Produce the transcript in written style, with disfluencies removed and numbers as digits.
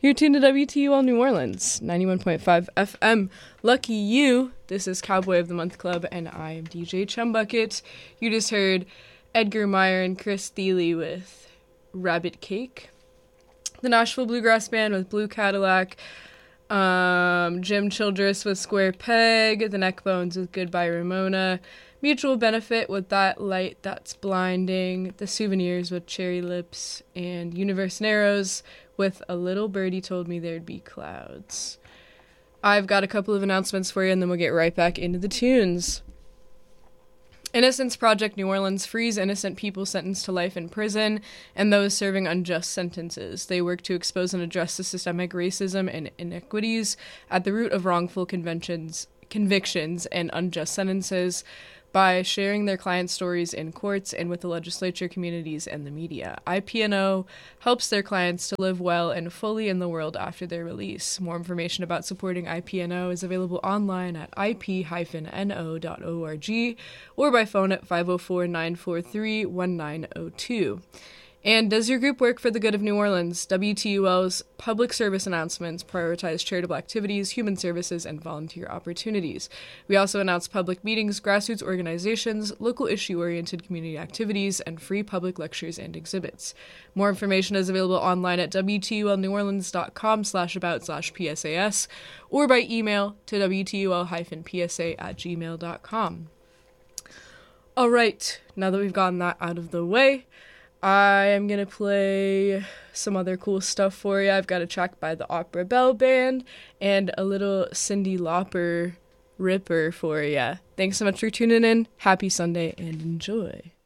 You're tuned to WTUL New Orleans, 91.5 FM. Lucky you, this is Cowboy of the Month Club, and I am DJ Chumbucket. You just heard Edgar Meyer and Chris Thiele with Rabbit Cake. The Nashville Bluegrass Band with Blue Cadillac. Jim Childress with Square Peg. The Neckbones with Goodbye Ramona. Mutual Benefit with That Light That's Blinding. The Souvenirs with Cherry Lips. And Universe Narrows with A Little Birdie Told Me There'd Be Clouds. I've got a couple of announcements for you, and then we'll get right back into the tunes. Innocence Project New Orleans frees innocent people sentenced to life in prison and those serving unjust sentences. They work to expose and address the systemic racism and inequities at the root of wrongful convictions and unjust sentences by sharing their clients' stories in courts and with the legislature, communities, and the media. IPNO helps their clients to live well and fully in the world after their release. More information about supporting IPNO is available online at ip-no.org or by phone at 504-943-1902. And does your group work for the good of New Orleans? WTUL's public service announcements prioritize charitable activities, human services, and volunteer opportunities. We also announce public meetings, grassroots organizations, local issue-oriented community activities, and free public lectures and exhibits. More information is available online at wtulneworleans.com/about/PSAS or by email to wtul-psa@gmail.com. All right, now that we've gotten that out of the way, I am going to play some other cool stuff for you. I've got a track by the Opera Bell Band and a little Cyndi Lauper ripper for you. Thanks so much for tuning in. Happy Sunday and enjoy.